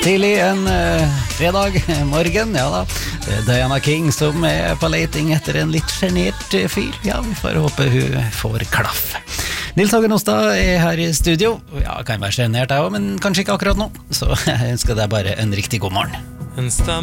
Tidlig en fredag morgen, ja da. Det Diana King som på leiting etter en litt genert fyr. Ja, vi får håpe hun får klaff. Nils Hagen Ostad her i studio. Ja, kan være genert jeg også, men kanskje ikke akkurat nå. Så jeg ønsker deg bare en riktig god morgen. En stemme